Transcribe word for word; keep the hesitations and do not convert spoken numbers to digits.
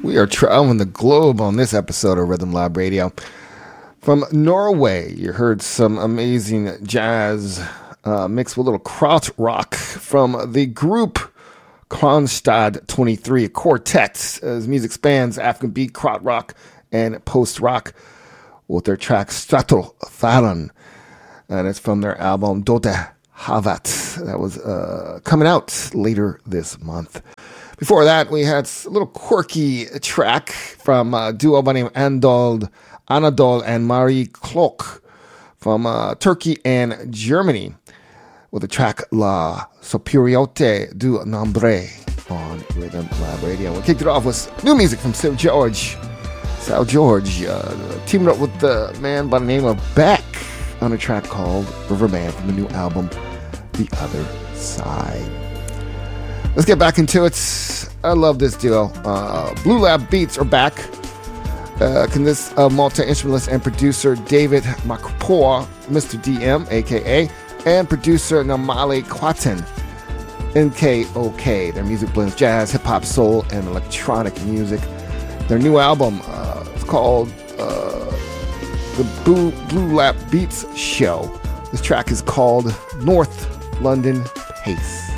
We are traveling the globe on this episode of Rhythm Lab Radio. From Norway, you heard some amazing jazz uh, mixed with a little kraut rock from the group Kronstad twenty-three, a quartet. As music spans African beat, kraut rock, and post-rock with their track Strato Tharan. And it's from their album Dote Havat. That was uh, coming out later this month. Before that, we had a little quirky track from a duo by name Andold, Anadol and Marie Klok from uh, Turkey and Germany with the track La Superiorité du Nombre on Rhythm Lab Radio. We kicked it off with new music from Seu George. Seu George uh, teamed up with the man by the name of Beck on a track called Riverband from the new album The Other Side. Let's get back into it. I love this duo. Uh, Blue Lab Beats are back. Uh, consists of multi-instrumentalist and producer David Makpoa, Mister D M, a k a, and producer Namale Kwaten, N K O K. Their music blends jazz, hip-hop, soul, and electronic music. Their new album uh, is called uh, The Blue, Blue Lab Beats Show. This track is called North London Pace.